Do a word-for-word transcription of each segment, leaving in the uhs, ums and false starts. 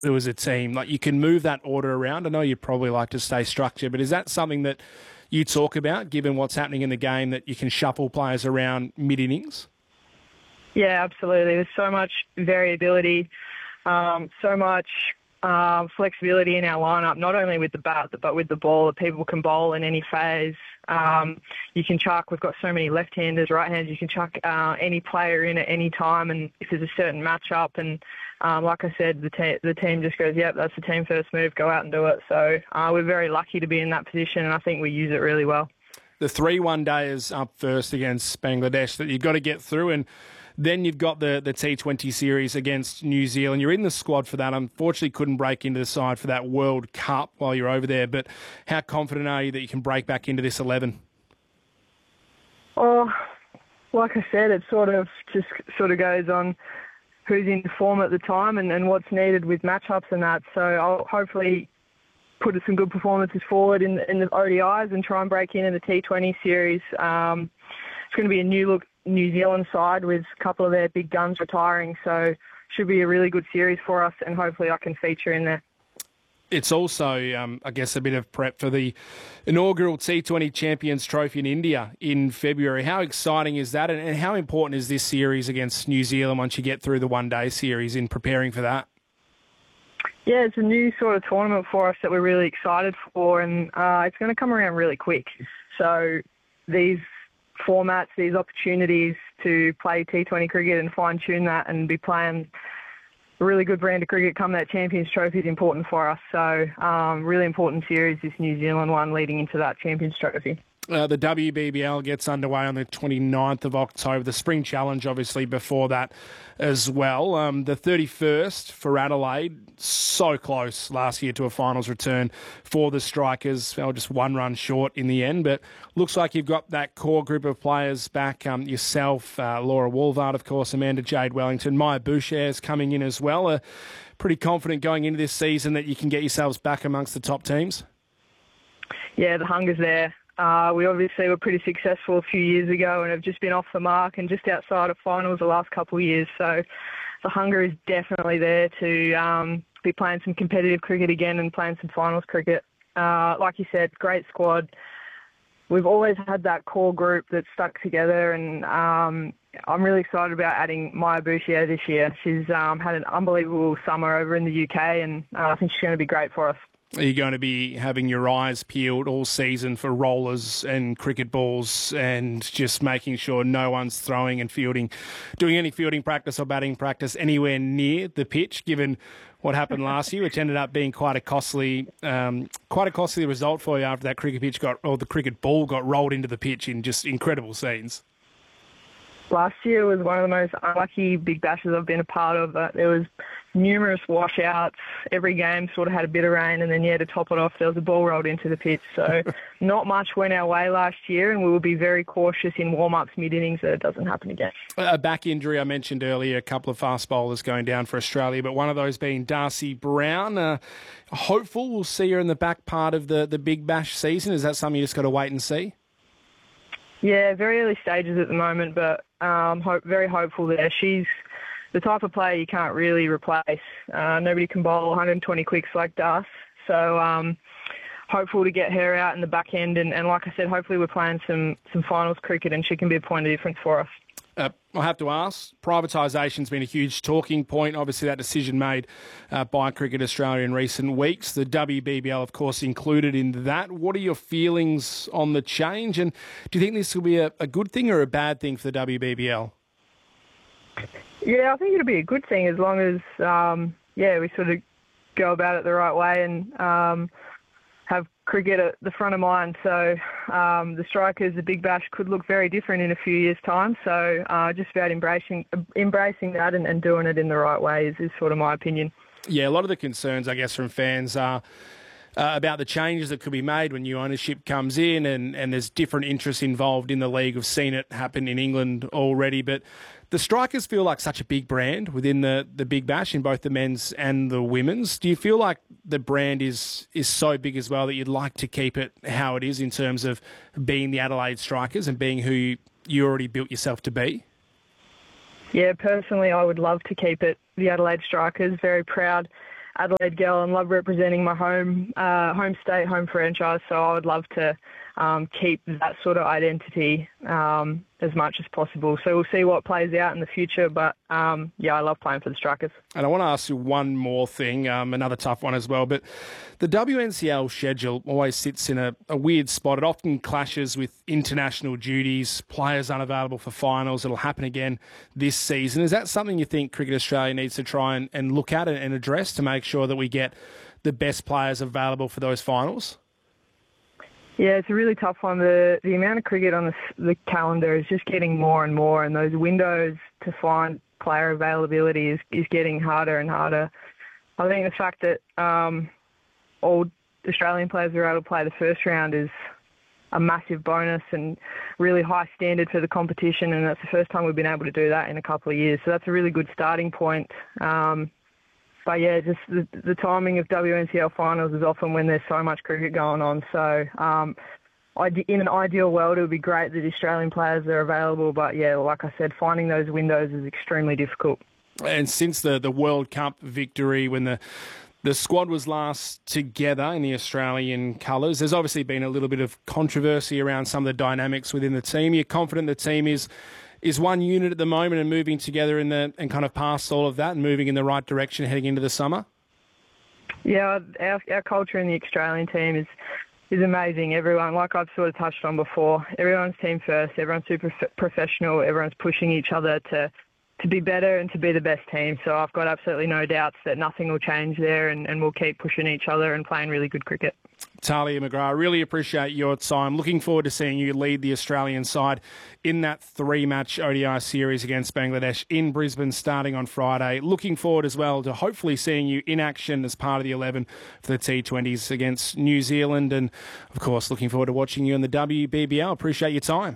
do as a team? Like, you can move that order around. I know you probably like to stay structured, but is that something that you talk about, given what's happening in the game, that you can shuffle players around mid-innings? Yeah, absolutely. There's so much variability, um, so much uh, flexibility in our lineup, not only with the bat, but with the ball, that people can bowl in any phase. Um, you can chuck, we've got so many left-handers, right-handers, you can chuck uh, any player in at any time, and if there's a certain matchup, and um, like I said, the, te- the team just goes, yep, that's the team first move, go out and do it. So uh, we're very lucky to be in that position, and I think we use it really well. The three one-dayers up first against Bangladesh that you've got to get through, and then you've got the, the T twenty series against New Zealand. You're in the squad for that. Unfortunately, couldn't break into the side for that World Cup while you're over there. But how confident are you that you can break back into this eleven? Oh, like I said, it sort of just sort of goes on who's in form at the time and, and what's needed with matchups and that. So I'll hopefully put some good performances forward in, in the O D Is and try and break in in the T twenty series. Um, it's going to be a new look New Zealand side with a couple of their big guns retiring, so should be a really good series for us, and hopefully I can feature in there. It's also, um, I guess, a bit of prep for the inaugural T twenty Champions Trophy in India in February. How exciting is that, and, and how important is this series against New Zealand once you get through the one-day series in preparing for that? Yeah, it's a new sort of tournament for us that we're really excited for, and uh, it's going to come around really quick. So these formats, these opportunities to play T twenty cricket and fine-tune that and be playing a really good brand of cricket come that Champions Trophy is important for us. So um, really important series, this New Zealand one leading into that Champions Trophy. Uh, the W B B L gets underway on the twenty-ninth of October. The Spring Challenge, obviously, before that as well. Um, the thirty-first for Adelaide, so close last year to a finals return for the Strikers. They were just one run short in the end, but looks like you've got that core group of players back. Um, yourself, uh, Laura Wolvard, of course, Amanda Jade Wellington, Maya Boucher's coming in as well. Uh, pretty confident going into this season that you can get yourselves back amongst the top teams? Yeah, the hunger's there. Uh, we obviously were pretty successful a few years ago and have just been off the mark and just outside of finals the last couple of years. So the hunger is definitely there to um, be playing some competitive cricket again and playing some finals cricket. Uh, like you said, great squad. We've always had that core group that's stuck together, and um, I'm really excited about adding Maya Boucher this year. She's um, had an unbelievable summer over in the U K, and uh, I think she's going to be great for us. Are you going to be having your eyes peeled all season for rollers and cricket balls and just making sure no one's throwing and fielding, doing any fielding practice or batting practice anywhere near the pitch, given what happened last year, which ended up being quite a costly, um, quite a costly result for you after that cricket pitch got, or the cricket ball got rolled into the pitch in just incredible scenes? Last year was one of the most unlucky big bashes I've been a part of. Uh, there was numerous washouts. Every game sort of had a bit of rain, and then, yeah, to top it off, there was a ball rolled into the pitch. So not much went our way last year, and we will be very cautious in warm-ups, mid-innings, that it doesn't happen again. A back injury, I mentioned earlier, a couple of fast bowlers going down for Australia, but one of those being Darcy Brown. Uh, hopeful we'll see her in the back part of the, the Big Bash season. Is that something you just got to wait and see? Yeah, very early stages at the moment, but um, hope, very hopeful there. She's the type of player you can't really replace. Uh, nobody can bowl one hundred twenty quicks like Darcy. So um, hopeful to get her out in the back end. And, and like I said, hopefully we're playing some, some finals cricket and she can be a point of difference for us. Uh, I have to ask, privatisation's been a huge talking point. Obviously, that decision made uh, by Cricket Australia in recent weeks. The W B B L, of course, included in that. What are your feelings on the change? And do you think this will be a, a good thing or a bad thing for the W B B L? Yeah, I think it'll be a good thing as long as, um, yeah, we sort of go about it the right way and um, have cricket at the front of mind. So um, the Strikers, the Big Bash, could look very different in a few years' time. So uh, just about embracing embracing that and, and doing it in the right way is, is sort of my opinion. Yeah, a lot of the concerns, I guess, from fans are uh, about the changes that could be made when new ownership comes in, and, and there's different interests involved in the league. We've seen it happen in England already, but the Strikers feel like such a big brand within the, the Big Bash in both the men's and the women's. Do you feel like the brand is is so big as well that you'd like to keep it how it is in terms of being the Adelaide Strikers and being who you, you already built yourself to be? Yeah, personally, I would love to keep it the Adelaide Strikers. Very proud Adelaide girl and love representing my home uh, home state, home franchise. So I would love to um, keep that sort of identity um, as much as possible. So we'll see what plays out in the future. But um, yeah, I love playing for the Strikers. And I want to ask you one more thing, um, another tough one as well. But the W N C L schedule always sits in a, a weird spot. It often clashes with international duties, players unavailable for finals. It'll happen again this season. Is that something you think Cricket Australia needs to try and, and look at and address to make sure that we get the best players available for those finals? Yeah, it's a really tough one. The the amount of cricket on the, the calendar is just getting more and more, and those windows to find player availability is, is getting harder and harder. I think the fact that um, all Australian players are able to play the first round is a massive bonus and really high standard for the competition, and that's the first time we've been able to do that in a couple of years. So that's a really good starting point. Um, But yeah, just the, the timing of W N C L finals is often when there's so much cricket going on. So um, in an ideal world, it would be great that Australian players are available. But yeah, like I said, finding those windows is extremely difficult. And since the, the World Cup victory, when the the squad was last together in the Australian colours, there's obviously been a little bit of controversy around some of the dynamics within the team. You're confident the team is is one unit at the moment and moving together in the and kind of past all of that and moving in the right direction heading into the summer? Yeah, our, our culture in the Australian team is is amazing. Everyone, like I've sort of touched on before, everyone's team first, everyone's super professional, everyone's pushing each other to, to be better and to be the best team. So I've got absolutely no doubts that nothing will change there, and, and we'll keep pushing each other and playing really good cricket. Tahlia McGrath, really appreciate your time. Looking forward to seeing you lead the Australian side in that three-match O D I series against Bangladesh in Brisbane starting on Friday. Looking forward as well to hopefully seeing you in action as part of the eleven for the T twenties against New Zealand. And, of course, looking forward to watching you in the W B B L. Appreciate your time.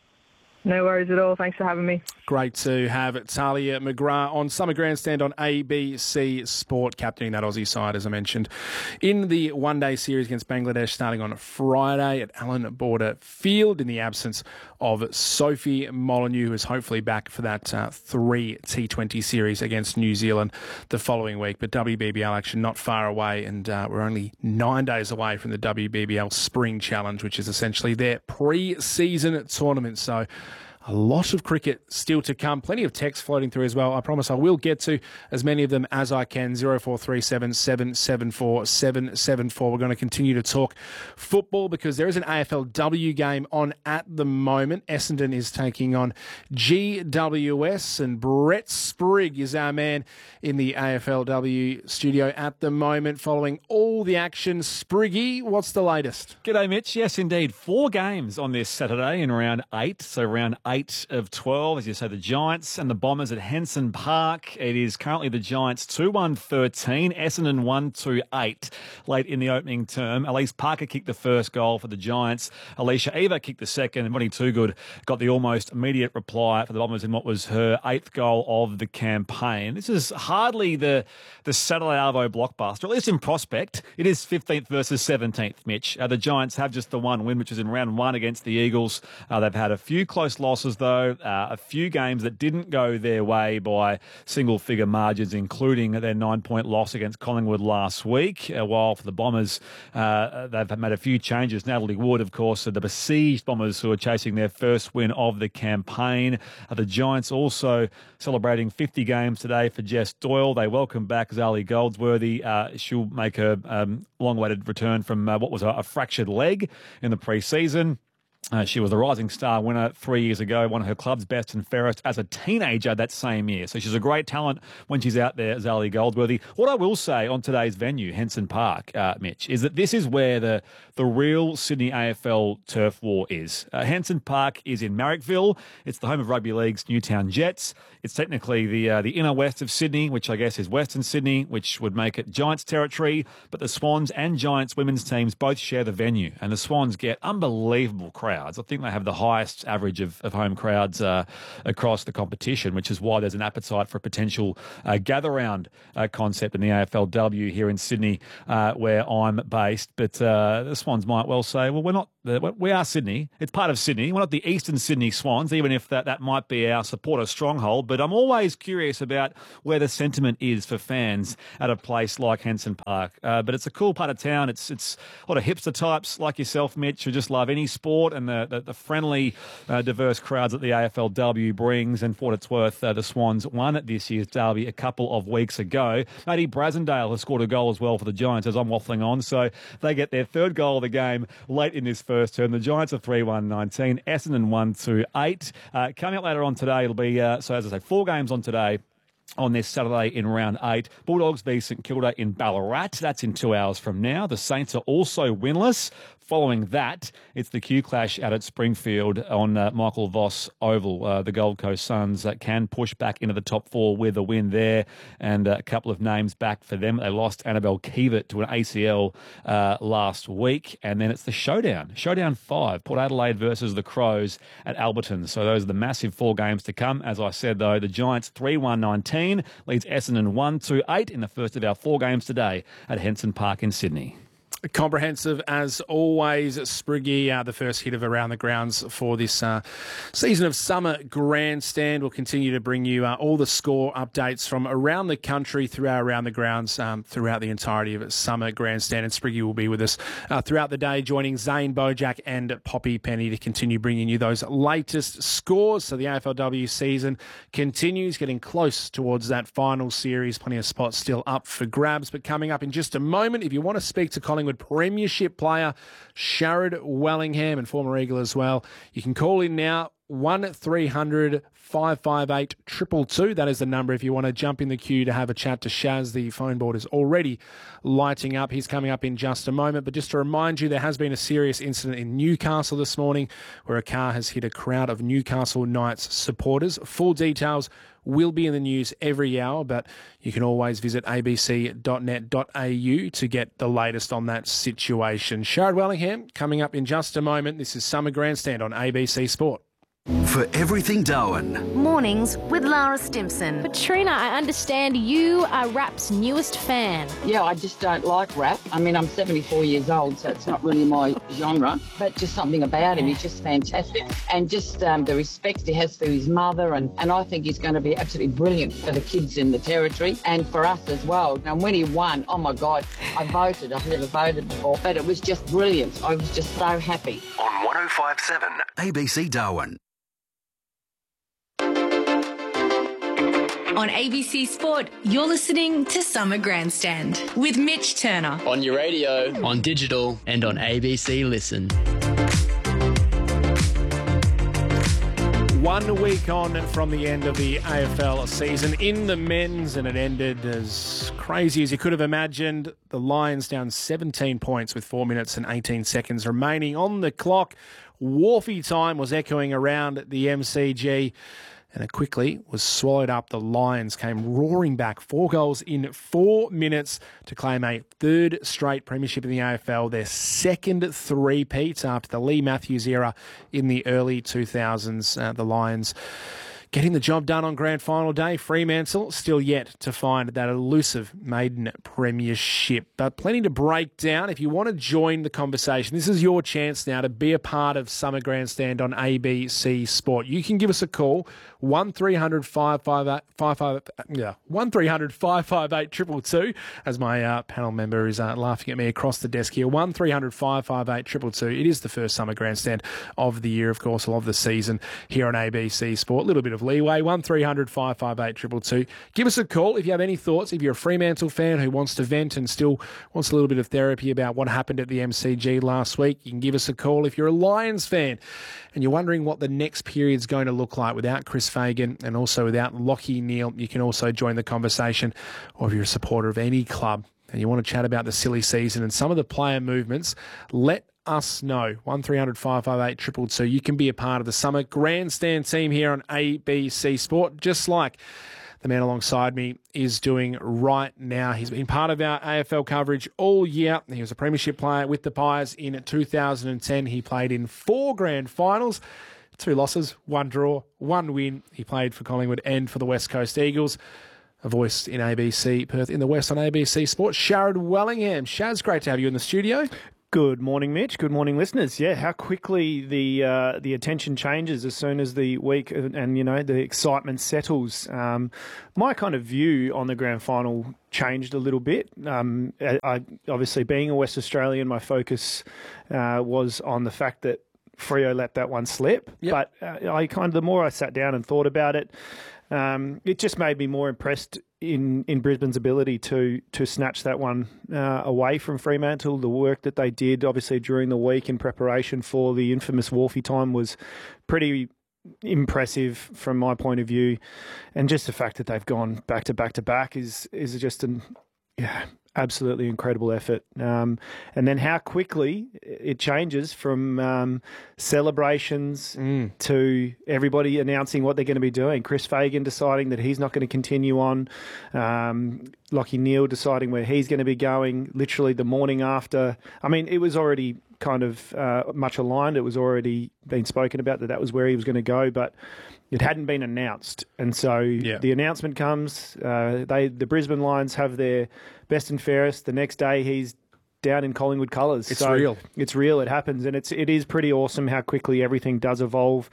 No worries at all. Thanks for having me. Great to have Tahlia McGrath on Summer Grandstand on A B C Sport, captaining that Aussie side, as I mentioned, in the one-day series against Bangladesh starting on Friday at Allan Border Field in the absence of Sophie Molyneux, who is hopefully back for that uh, three T twenty series against New Zealand the following week. But W B B L action not far away, and uh, we're only nine days away from the W B B L Spring Challenge, which is essentially their pre-season tournament. So a lot of cricket still to come. Plenty of text floating through as well. I promise I will get to as many of them as I can. zero four three seven, seven seven four, seven seven four. We're going to continue to talk football because there is an A F L W game on at the moment. Essendon is taking on G W S, and Brett Sprigg is our man in the A F L W studio at the moment following all the action. Spriggy, what's the latest? G'day, Mitch. Yes, indeed. Four games on this Saturday in round eight. So round eight of twelve, as you say, the Giants and the Bombers at Henson Park. It is currently the Giants two one thirteen, Essendon one two eight late in the opening term. Elise Parker kicked the first goal for the Giants. Alicia Eva kicked the second, and Ronnie Toogood got the almost immediate reply for the Bombers in what was her eighth goal of the campaign. This is hardly the, the Saturday Arvo blockbuster, at least in prospect. It is fifteenth versus seventeenth, Mitch. Uh, the Giants have just the one win, which was in round one against the Eagles. Uh, they've had a few close losses, though, uh, a few games that didn't go their way by single-figure margins, including their nine-point loss against Collingwood last week. Uh, while for the Bombers, uh, they've made a few changes. Natalie Wood, of course, the besieged Bombers who are chasing their first win of the campaign. Uh, the Giants also celebrating fifty games today for Jess Doyle. They welcome back Zali Goldsworthy. Uh, she'll make a um, long-awaited return from uh, what was a, a fractured leg in the pre-season. Uh, she was the Rising Star winner three years ago, one of her club's best and fairest as a teenager that same year. So she's a great talent when she's out there, Zali Goldsworthy. What I will say on today's venue, Henson Park, uh, Mitch, is that this is where the, the real Sydney A F L turf war is. Uh, Henson Park is in Marrickville. It's the home of Rugby League's Newtown Jets. It's technically the uh, the inner west of Sydney, which I guess is Western Sydney, which would make it Giants territory. But the Swans and Giants women's teams both share the venue, and the Swans get unbelievable crowds. crowds. I think they have the highest average of, of home crowds uh, across the competition, which is why there's an appetite for a potential uh, gather-round uh, concept in the A F L W here in Sydney, uh, where I'm based. But uh, the Swans might well say, well, we're not, we are Sydney. It's part of Sydney. We're not the Eastern Sydney Swans, even if that, that might be our supporter stronghold. But I'm always curious about where the sentiment is for fans at a place like Henson Park. Uh, but it's a cool part of town. It's it's a lot of hipster types like yourself, Mitch, who just love any sport, and the, the, the friendly, uh, diverse crowds that the A F L W brings. And for what it's worth, uh, the Swans won at this year's derby a couple of weeks ago. Matty Brasendale has scored a goal as well for the Giants, as I'm waffling on. So they get their third goal of the game late in this first term. The Giants are three one nineteen, Essendon one two eight. Uh, coming up later on today, it'll be, uh, so as I say, four games on today. On this Saturday in round eight, Bulldogs v St Kilda in Ballarat. That's in two hours from now. The Saints are also winless. Following that, it's the Q Clash out at Springfield on uh, Michael Voss Oval. Uh, the Gold Coast Suns uh, can push back into the top four with a win there, and uh, a couple of names back for them. They lost Annabelle Kiewit to an A C L uh, last week, and then it's the showdown. Showdown five, Port Adelaide versus the Crows at Alberton. So those are the massive four games to come. As I said, though, the Giants three one nineteen leads Essendon one two eight in the first of our four games today at Henson Park in Sydney. Comprehensive as always, Spriggy, uh, the first hit of Around the Grounds for this uh, season of Summer Grandstand. We'll continue to bring you uh, all the score updates from around the country through our Around the Grounds um, throughout the entirety of Summer Grandstand. And Spriggy will be with us uh, throughout the day, joining Zane Bojack and Poppy Penny to continue bringing you those latest scores. So the A F L W season continues, getting close towards that final series. Plenty of spots still up for grabs. But coming up in just a moment, if you want to speak to Collingwood Premiership player Sharrod Wellingham and former Eagle as well, you can call in now, one three hundred five five eight two two two. That is the number if you want to jump in the queue to have a chat to Shaz. The phone board is already lighting up. He's coming up in just a moment. But just to remind you, there has been a serious incident in Newcastle this morning where a car has hit a crowd of Newcastle Knights supporters. Full details will be in the news every hour, but you can always visit a b c dot net dot a u to get the latest on that situation. Sharrod Wellingham coming up in just a moment. This is Summer Grandstand on A B C Sport. For everything Darwin. Mornings with Lara Stimson. Katrina, I understand you are rap's newest fan. Yeah, I just don't like rap. I mean, I'm seventy-four years old, so it's not really my genre, but just something about him. He's just fantastic. And just um, the respect he has for his mother, and, and I think he's going to be absolutely brilliant for the kids in the territory and for us as well. And when he won, oh my God, I voted. I've never voted before, but it was just brilliant. I was just so happy. On one oh five seven A B C Darwin. On A B C Sport, you're listening to Summer Grandstand with Mitch Turner. On your radio, on digital, and on A B C Listen. One week on from the end of the A F L season in the men's, and it ended as crazy as you could have imagined. The Lions down seventeen points with four minutes and eighteen seconds remaining on the clock. Wharfie time was echoing around the M C G, and it quickly was swallowed up. The Lions came roaring back, four goals in four minutes to claim a third straight premiership in the A F L, their second three-peat after the Lee Matthews era in the early two thousands. Uh, the Lions getting the job done on grand final day. Fremantle still yet to find that elusive maiden premiership. But plenty to break down. If you want to join the conversation, this is your chance now to be a part of Summer Grandstand on A B C Sport. You can give us a call, one three hundred five five eight, five five, yeah, one three hundred five five eight two two two, as my uh, panel member is uh, laughing at me across the desk here, one three hundred five five eight two two two. It is the first Summer Grandstand of the year, of course, or of the season here on A B C Sport. A little bit of leeway, one three hundred five five eight two two two. Give us a call if you have any thoughts. If you're a Fremantle fan who wants to vent and still wants a little bit of therapy about what happened at the M C G last week, you can give us a call. If you're a Lions fan and you're wondering what the next period's going to look like without Chris Fagan and also without Lachie Neale, you can also join the conversation. Or if you're a supporter of any club and you want to chat about the silly season and some of the player movements, let us know. one three hundred five five eight two two two. You can be a part of the Summer Grandstand team here on A B C Sport, just like the man alongside me, is doing right now. He's been part of our A F L coverage all year. He was a premiership player with the Pies in two thousand ten. He played in four grand finals, two losses, one draw, one win. He played for Collingwood and for the West Coast Eagles. A voice in A B C Perth in the West on A B C Sports. Sharrod Wellingham. Shaz, great to have you in the studio. Good morning, Mitch. Good morning, listeners. Yeah, how quickly the uh, the attention changes as soon as the week and, and you know the excitement settles. Um, my kind of view on the grand final changed a little bit. Um, I, obviously, being a West Australian, my focus uh, was on the fact that Freo let that one slip. Yep. But uh, I kind of the more I sat down and thought about it, um, it just made me more impressed in, in Brisbane's ability to to snatch that one uh, away from Fremantle. The work that they did, obviously, during the week in preparation for the infamous Wolfie time was pretty impressive from my point of view. And just the fact that they've gone back to back to back is is just an yeah absolutely incredible effort. Um, and then how quickly it changes from um, celebrations mm. to everybody announcing what they're going to be doing. Chris Fagan deciding that he's not going to continue on. Um, Lachie Neale deciding where he's going to be going literally the morning after. I mean, it was already kind of uh, much aligned. It was already been spoken about that that was where he was going to go, but it hadn't been announced. And so yeah. the announcement comes. Uh, they the Brisbane Lions have their best and fairest. The next day he's down in Collingwood colours. It's so real. It's real. It happens. And it's, it is pretty awesome how quickly everything does evolve.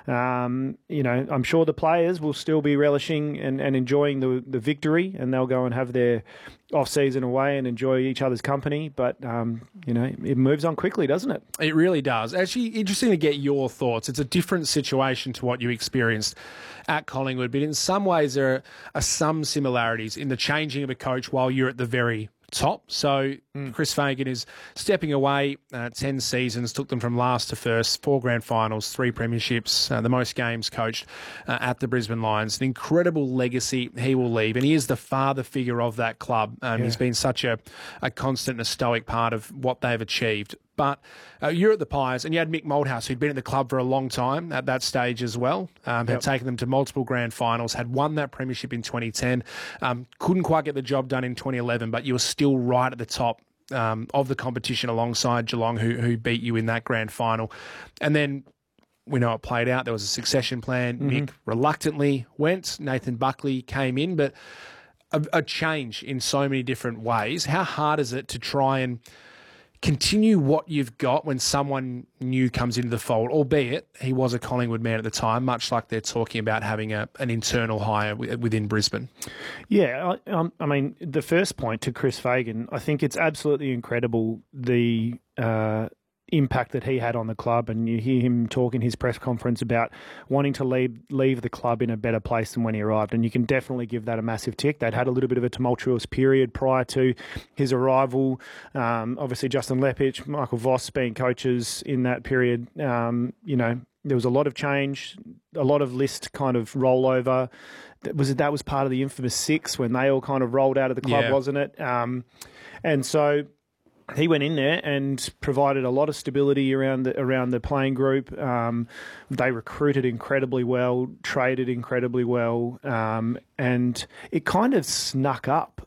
Um, you know, I'm sure the players will still be relishing and, and enjoying the the victory, and they'll go and have their off-season away and enjoy each other's company. But, um, you know, it moves on quickly, doesn't it? It really does. Actually, interesting to get your thoughts. It's a different situation to what you experienced at Collingwood, but in some ways there are, are some similarities in the changing of a coach while you're at the very top. So mm. Chris Fagan is stepping away. Uh, ten seasons, took them from last to first, four grand finals, three premierships, uh, the most games coached uh, at the Brisbane Lions. An incredible legacy he will leave, and he is the father figure of that club. Um, yeah. He's been such a, a constant and a stoic part of what they've achieved. But uh, you're at the Pies, and you had Mick Malthouse, who'd been at the club for a long time at that stage as well, um, had yep. taken them to multiple grand finals, had won that premiership in twenty ten, um, couldn't quite get the job done in twenty eleven, but you were still right at the top um, of the competition alongside Geelong, who, who beat you in that grand final. And then we know it played out. There was a succession plan. Mm-hmm. Mick reluctantly went. Nathan Buckley came in, but a, a change in so many different ways. How hard is it to try and continue what you've got when someone new comes into the fold, albeit he was a Collingwood man at the time, much like they're talking about having a, an internal hire within Brisbane? Yeah, I, um, I mean, the first point to Chris Fagan, I think it's absolutely incredible the uh, impact that he had on the club, and you hear him talk in his press conference about wanting to leave leave the club in a better place than when he arrived, and you can definitely give that a massive tick. They'd had a little bit of a tumultuous period prior to his arrival. Um, obviously, Justin Lepich, Michael Voss being coaches in that period. Um, you know, there was a lot of change, a lot of list kind of rollover. That was that was part of the infamous six when they all kind of rolled out of the club, yeah. wasn't it? Um, and so he went in there and provided a lot of stability around the around the playing group. Um, they recruited incredibly well, traded incredibly well, um, and it kind of snuck up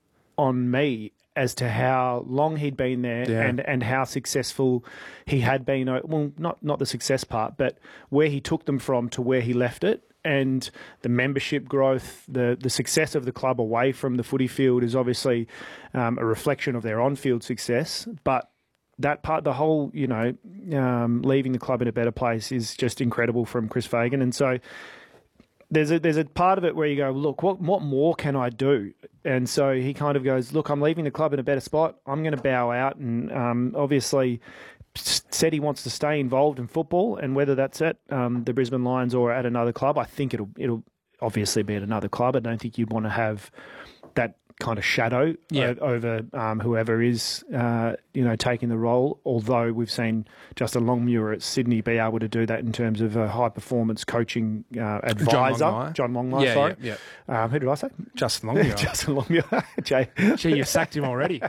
on me as to how long he'd been there yeah. and, and how successful he had been. Well, not not the success part, but where he took them from to where he left it. And the membership growth, the the success of the club away from the footy field is obviously um, a reflection of their on-field success. But that part, the whole, you know, um, leaving the club in a better place is just incredible from Chris Fagan. And so there's a there's a part of it where you go, look, what what more can I do? And so he kind of goes, look, I'm leaving the club in a better spot. I'm going to bow out, and um, obviously said he wants to stay involved in football, and whether that's at um, the Brisbane Lions or at another club, I think it'll it'll obviously be at another club. I don't think you'd want to have that kind of shadow yeah. o- over um, whoever is uh, you know taking the role. Although we've seen Justin Longmuir at Sydney be able to do that in terms of a high performance coaching uh, advisor. John Longmire. John Longmire, yeah, sorry. Yeah, yeah. Um, who did I say? Justin Longmuir. Justin Longmuir. Jay. Gee, you've sacked him already.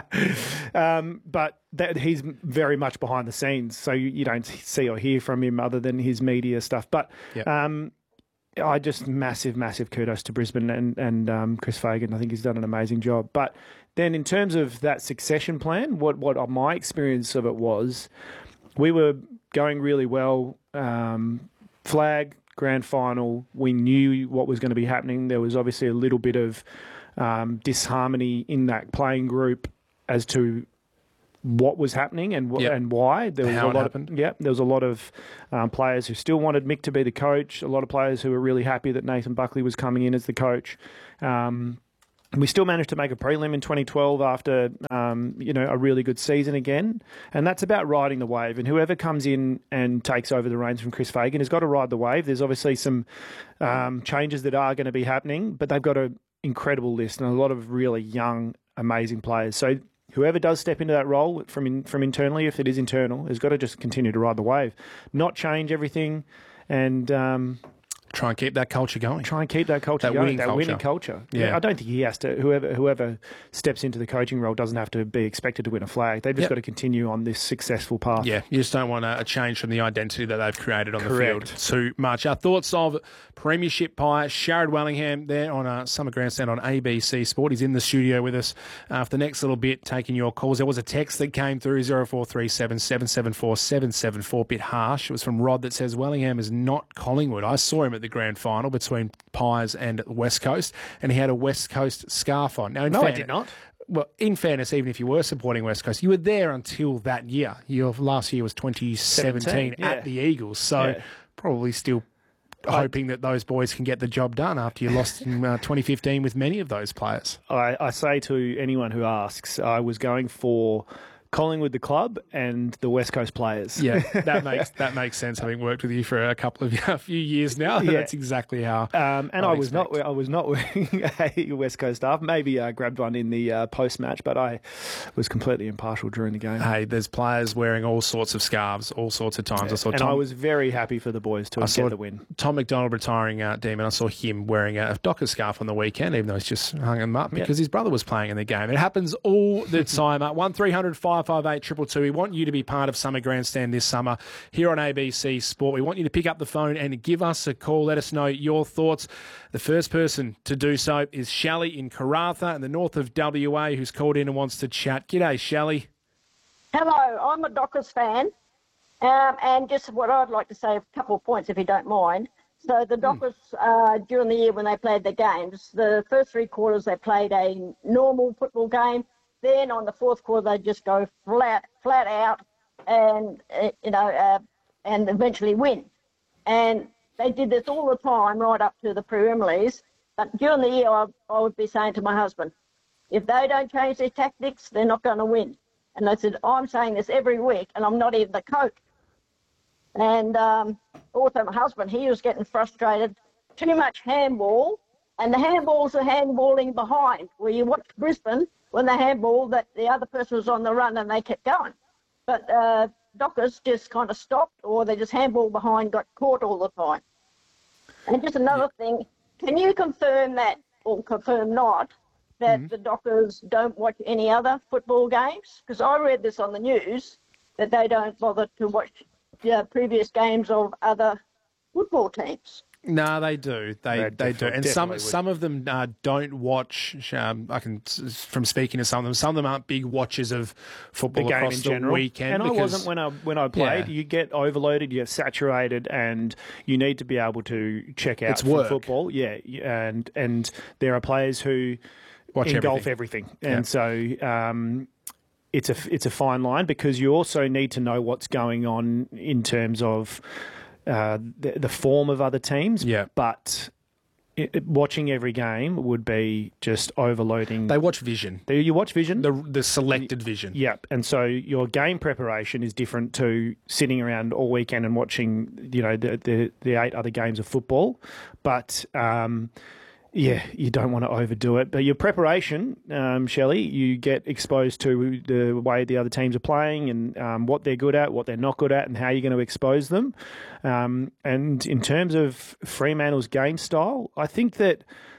um, but that, he's very much behind the scenes, so you, you don't see or hear from him other than his media stuff. But yep. um, I just massive, massive kudos to Brisbane and, and um, Chris Fagan. I think he's done an amazing job. But then in terms of that succession plan, what, what my experience of it was, we were going really well. Um, flag, grand final, we knew what was going to be happening. There was obviously a little bit of um, disharmony in that playing group as to what was happening and wh- yep. and why. There was How a it lot happened. Of, yeah, there was a lot of um, players who still wanted Mick to be the coach. A lot of players who were really happy that Nathan Buckley was coming in as the coach. Um, we still managed to make a prelim in twenty twelve after um, you know a really good season again, and that's about riding the wave. And whoever comes in and takes over the reins from Chris Fagan has got to ride the wave. There's obviously some um, changes that are going to be happening, but they've got an incredible list and a lot of really young, amazing players. So whoever does step into that role from in, from internally, if it is internal, has got to just continue to ride the wave, not change everything, and um, try and keep that culture going. Try and keep that culture that going. Winning that culture. winning culture. Yeah. I don't think he has to. Whoever whoever steps into the coaching role doesn't have to be expected to win a flag. They've just Yep. got to continue on this successful path. Yeah, you just don't want a, a change from the identity that they've created on Correct. the field too much. Our thoughts of Premiership Pie, Sharrod Wellingham there on a Summer Grandstand on A B C Sport. He's in the studio with us uh, for the next little bit, taking your calls. There was a text that came through, zero four three seven, seven seven four, seven seven four, bit harsh. It was from Rod that says, Wellingham is not Collingwood. I saw him at the grand final between Pies and West Coast, and he had a West Coast scarf on. Now, in No, I fairness- did not. Well, in fairness, even if you were supporting West Coast, you were there until that year. Your last year was twenty seventeen seventeen, yeah. at the Eagles, so Yeah. probably still hoping that those boys can get the job done after you lost in uh, twenty fifteen with many of those players. I, I say to anyone who asks, I was going for Collingwood the club and the West Coast players. Yeah, that makes that makes sense. Having worked with you for a couple of a few years now, Yeah. that's exactly how. Um, and I'd I was expect. not I was not wearing a West Coast scarf. Maybe I grabbed one in the uh, post match, but I was completely impartial during the game. Hey, there's players wearing all sorts of scarves, all sorts of times. I saw and Tom, I was very happy for the boys to I saw get the win. Tom McDonald retiring out, Demon. I saw him wearing a Dockers scarf on the weekend, even though he's just hung him up because his brother was playing in the game. It happens all the time. Uh, one three hundred five five eight two two two. We want you to be part of Summer Grandstand this summer here on A B C Sport. We want you to pick up the phone and give us a call. Let us know your thoughts. The first person to do so is Shelley in Karratha in the north of W A, who's called in and wants to chat. G'day, Shelley. Hello, I'm a Dockers fan, um, and just what I'd like to say, a couple of points if you don't mind. So the Dockers, uh, during the year when they played their games, the first three quarters they played a normal football game. Then on the fourth quarter they just go flat, flat out, and uh, you know, uh, and eventually win. And they did this all the time, right up to the preliminaries. But during the year, I, I would be saying to my husband, if they don't change their tactics, they're not going to win. And I said, I'm saying this every week, and I'm not even the coach. And um, also my husband, he was getting frustrated. Too much handball, and the handballs are handballing behind. Where you watch Brisbane, when they handball, that the other person was on the run and they kept going. But uh, Dockers just kind of stopped, or they just handball behind, got caught all the time. And just another thing, can you confirm that, or confirm not, that Mm-hmm. the Dockers don't watch any other football games? Because I read this on the news, that they don't bother to watch uh, previous games of other football teams. No, they do. They They they do, definitely- and some definitely would. some of them uh, don't watch. Um, I can from speaking to some of them. Some of them aren't big watchers of The football game across in the general, weekend. and I because- wasn't when I when I played. Yeah. You get overloaded, you get saturated, and you need to be able to check out It's from work. football. Yeah, and and there are players who Watch engulf everything. everything, and so um, it's a it's a fine line because you also need to know what's going on in terms of uh, the, the form of other teams. Yeah. but it, it- watching every game would be just overloading. They watch vision, Do you watch Vision? the the selected vision. Yep. And so your game preparation is different to sitting around all weekend and watching, you know, the the, the eight other games of football. But um, yeah, you don't want to overdo it. But your preparation, um, Shelley, you get exposed to the way the other teams are playing and um, what they're good at, what they're not good at, and how you're going to expose them. Um, and in terms of Fremantle's game style, I think that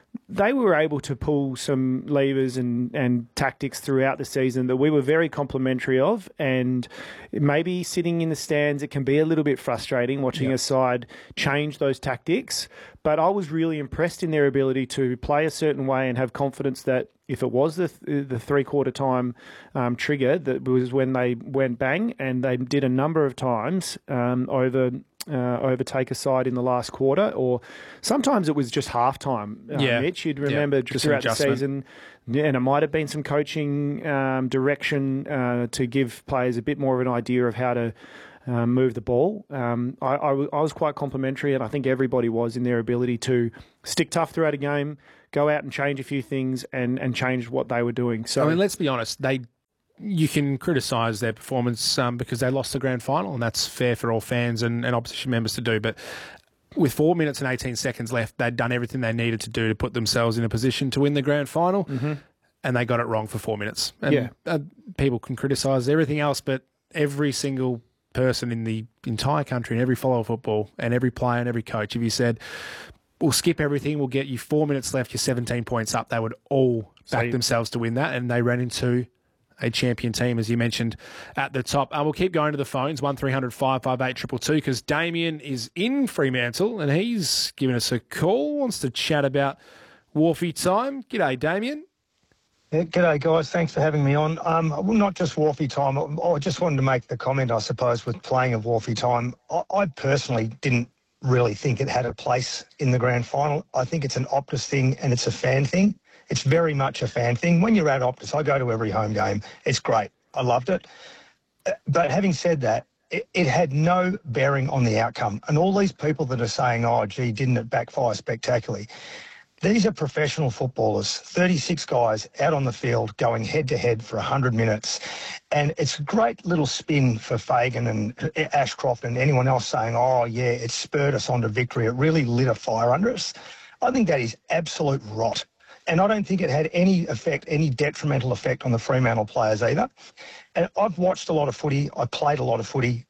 they were able to pull some levers and, and tactics throughout the season that we were very complimentary of. And maybe sitting in the stands, it can be a little bit frustrating watching Yep. a side change those tactics. But I was really impressed in their ability to play a certain way and have confidence that if it was the the three-quarter time um, trigger, that was when they went bang, and they did a number of times um, over uh, overtake a side in the last quarter, or sometimes it was just halftime. Uh, Yeah. Mitch, you'd remember Yeah, just an throughout the adjustment. season, yeah, and it might have been some coaching um, direction uh, to give players a bit more of an idea of how to um, move the ball. Um, I, I, w- I was quite complimentary, and I think everybody was in their ability to stick tough throughout a game, go out and change a few things, and, and change what they were doing. So, I mean, let's be honest. They, you can criticise their performance um, because they lost the grand final, and that's fair for all fans and, and opposition members to do. But with four minutes and eighteen seconds left, they'd done everything they needed to do to put themselves in a position to win the grand final, mm-hmm. and they got it wrong for four minutes. And Yeah. uh, people can criticise everything else, but every single person in the entire country and every follower of football and every player and every coach, if you said, we'll skip everything, we'll get you four minutes left, you're seventeen points up, they would all back So- themselves to win that, and they ran into a champion team, as you mentioned at the top. Uh, we'll keep going to the phones, one three hundred five five eight two two two, because Damien is in Fremantle, and he's given us a call, wants to chat about Wharfie time. G'day, Damien. Yeah, g'day, guys. Thanks for having me on. Um, well, not just Wharfie time. I, I just wanted to make the comment, I suppose, with playing of Wharfie time. I, I personally didn't really think it had a place in the grand final. I think it's an Optus thing and it's a fan thing. It's very much a fan thing. When you're at Optus, I go to every home game. It's great. I loved it. Uh, But having said that, it, it had no bearing on the outcome. And all these people that are saying, oh, gee, didn't it backfire spectacularly? These are professional footballers, thirty-six guys out on the field going head-to-head for one hundred minutes. And it's a great little spin for Fagan and Ashcroft and anyone else saying, oh, yeah, it spurred us on to victory. It really lit a fire under us. I think that is absolute rot. And I don't think it had any effect, any detrimental effect on the Fremantle players either. And I've watched a lot of footy. I played a lot of footy.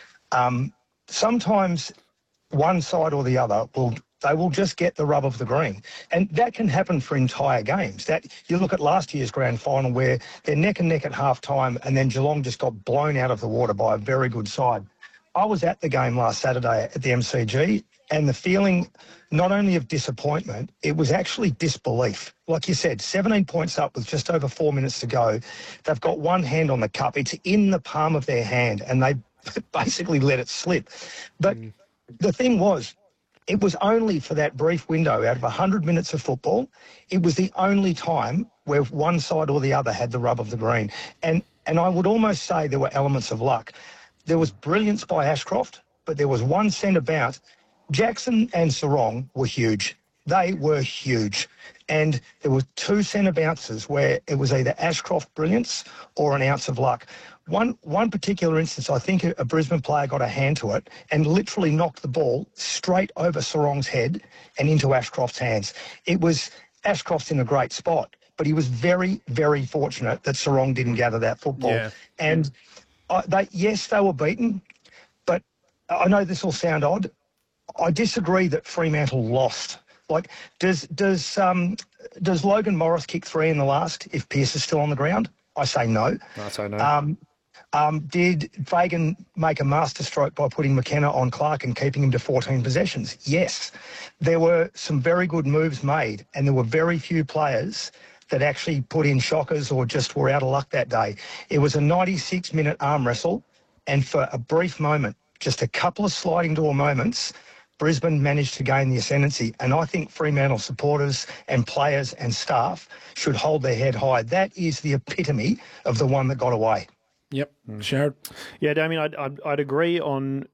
Um, sometimes one side or the other will they will just get the rub of the green. And that can happen for entire games. That you look at last year's grand final where they're neck and neck at half time and then Geelong just got blown out of the water by a very good side. I was at the game last Saturday at the M C G, and the feeling not only of disappointment, it was actually disbelief. Like you said, seventeen points up with just over four minutes to go. They've got one hand on the cup. It's in the palm of their hand, and they basically let it slip. But mm. the thing was, it was only for that brief window out of one hundred minutes of football. It was the only time where one side or the other had the rub of the green. And, and I would almost say there were elements of luck. There was brilliance by Ashcroft, but there was one centre bounce. Jackson and Sarong were huge. They were huge. And there were two centre bounces where it was either Ashcroft brilliance or an ounce of luck. One one particular instance, I think a, a Brisbane player got a hand to it and literally knocked the ball straight over Sarong's head and into Ashcroft's hands. It was Ashcroft's in a great spot, but he was very, very fortunate that Sarong didn't gather that football. Yeah. And I, they, yes, they were beaten, but I know this will sound odd. I disagree that Fremantle lost. Like, does does um, does Logan Morris kick three in the last if Pearce is still on the ground? I say no. I say no. Um, um, did Fagan make a masterstroke by putting McKenna on Clark and keeping him to fourteen possessions? Yes. There were some very good moves made, and there were very few players that actually put in shockers or just were out of luck that day. It was a ninety-six minute arm wrestle, and for a brief moment, just a couple of sliding door moments, Brisbane managed to gain the ascendancy. And I think Fremantle supporters and players and staff should hold their head high. That is the epitome of the one that got away. Yep. Mm. Sherrod? Yeah, Damien, I'd, I'd, I'd agree on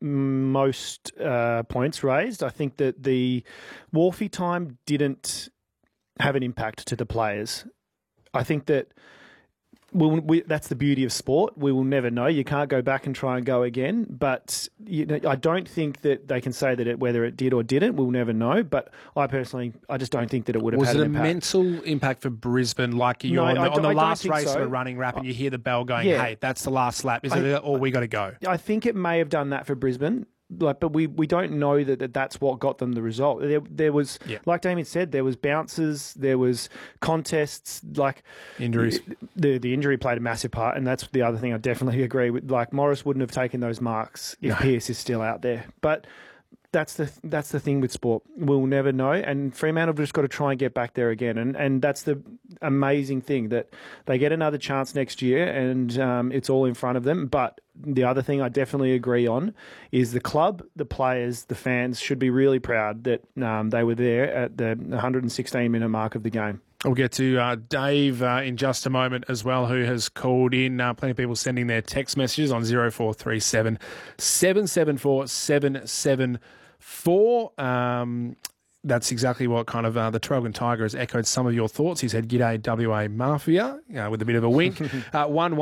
most uh, points raised. I think that the Wharfie time didn't have an impact to the players. I think that We'll, we, that's the beauty of sport. We will never know. You can't go back and try and go again. But you know, I don't think that they can say that it, whether it did or didn't, we'll never know. But I personally, I just don't think that it would have Was had it an a impact. mental impact for Brisbane? Like you're No, on the, I on the don't- I last don't think race so. of a running wrap and you hear the bell going, Yeah. hey, that's the last lap. Is I- it all we got to go? I think it may have done that for Brisbane, like, but we, we don't know that, that that's what got them the result. There, there was, Yeah. like Damien said, there was bounces, there was contests, like Injuries. The the injury played a massive part, and that's the other thing I definitely agree with. Like, Morris wouldn't have taken those marks if No. Pearce is still out there, but. That's the that's the thing with sport. We'll never know, and Fremantle have just got to try and get back there again. And and that's the amazing thing, that they get another chance next year, and um, it's all in front of them. But the other thing I definitely agree on is the club, the players, the fans should be really proud that um, they were there at the one hundred sixteen minute mark of the game. We'll get to uh, Dave uh, in just a moment as well, who has called in. Uh, plenty of people sending their text messages on zero four three seven, seven seven four, seven seven four. Um, that's exactly what kind of uh, the Traralgon Tiger has echoed some of your thoughts. He said, "G'day W A Mafia," uh, with a bit of a wink. uh, one